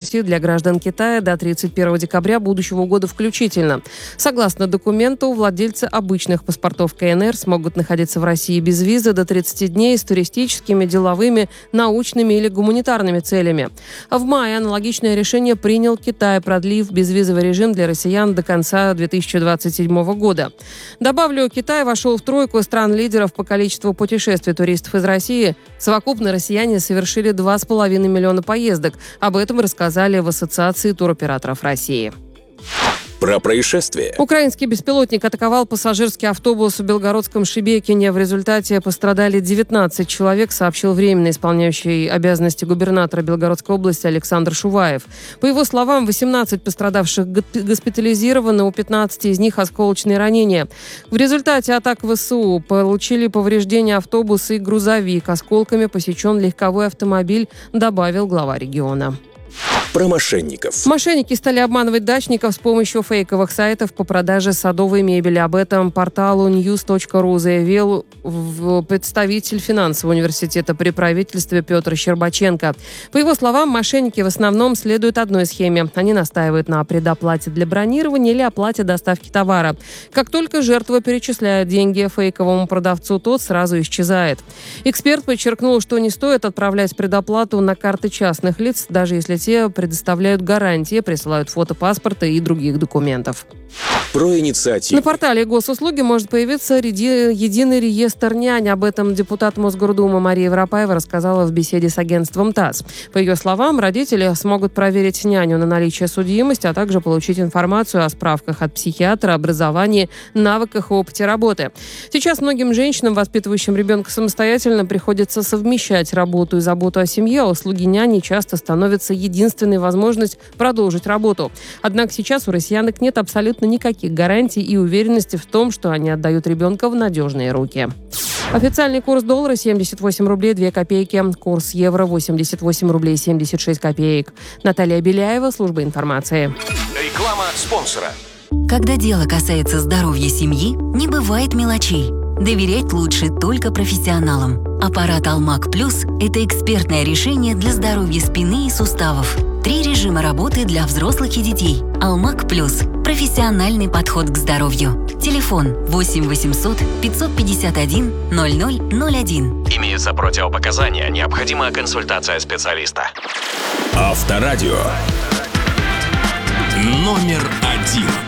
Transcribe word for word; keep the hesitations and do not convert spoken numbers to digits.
пути для граждан Китая до тридцать первого декабря будущего года включительно. Согласно документу, владельцы обычных паспортов КНР смогут находиться в России без визы до тридцати дней с туристическими, деловыми, научными или гуманитарными целями. А в мае аналогичное решение принял Китай, продлив безвизовый режим для россиян до конца две тысячи двадцать седьмого года. Добавлю, Китай вошел в тройку стран-лидеров по количеству путешествий туристов из России. Совокупно россияне совершили два с половиной миллиона поездок. Об этом рассказали в Ассоциации туроператоров России. Про происшествие. Украинский беспилотник атаковал пассажирский автобус в Белгородском Шебекине. В результате пострадали девятнадцать человек, сообщил временно исполняющий обязанности губернатора Белгородской области Александр Шуваев. По его словам, восемнадцать пострадавших госпитализированы, у пятнадцати из них осколочные ранения. В результате атак ВСУ получили повреждения автобус и грузовик. Осколками посечен легковой автомобиль, добавил глава региона. Про мошенников. Мошенники стали обманывать дачников с помощью фейковых сайтов по продаже садовой мебели. Об этом порталу ньюс точка ру заявил представитель финансового университета при правительстве Петр Щербаченко. По его словам, мошенники в основном следуют одной схеме. Они настаивают на предоплате для бронирования или оплате доставки товара. Как только жертва перечисляет деньги фейковому продавцу, тот сразу исчезает. Эксперт подчеркнул, что не стоит отправлять предоплату на карты частных лиц, даже если те предоставляют гарантии, присылают фото паспорта и других документов. Про инициативу. На портале госуслуги может появиться реди... единый реестр нянь. Об этом депутат Мосгордумы Мария Европаева рассказала в беседе с агентством ТАСС. По ее словам, родители смогут проверить няню на наличие судимости, а также получить информацию о справках от психиатра, образовании, навыках и опыте работы. Сейчас многим женщинам, воспитывающим ребенка самостоятельно, приходится совмещать работу и заботу о семье, а услуги няни часто становятся единственной возможностью продолжить работу. Однако сейчас у россиянок нет абсолютно никаких гарантий и уверенности в том, что они отдают ребенка в надежные руки. Официальный курс доллара семьдесят восемь рублей две копейки. Курс евро восемьдесят восемь рублей семьдесят шесть копеек. Наталья Беляева, служба информации. Реклама спонсора. Когда дело касается здоровья семьи, не бывает мелочей. Доверять лучше только профессионалам. Аппарат Алмак Плюс – это экспертное решение для здоровья спины и суставов. Три режима работы для взрослых и детей. Алмак Плюс – профессиональный подход к здоровью. Телефон восемь восемьсот пятьсот пятьдесят один ноль ноль ноль один. Имеются противопоказания, необходима консультация специалиста. Авторадио. Номер один.